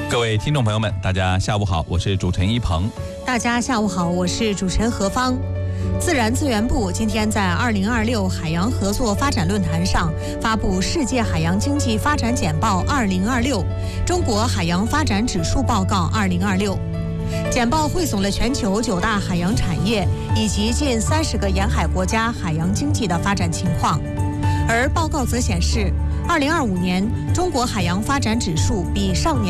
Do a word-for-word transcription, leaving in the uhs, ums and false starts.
各位听众朋友们，大家下午好，我是主持人一鹏。 大家下午好，我是主持人何芳。自然资源部今天在二零二六海洋合作发展论坛上发布《世界海洋经济发展简报二零二六》中国海洋发展指数报告二零二六。简报汇总了全球九大海洋产业以及近三十个沿海国家海洋经济的发展情况。而报告则显示，二零二五年中国海洋发展指数比上年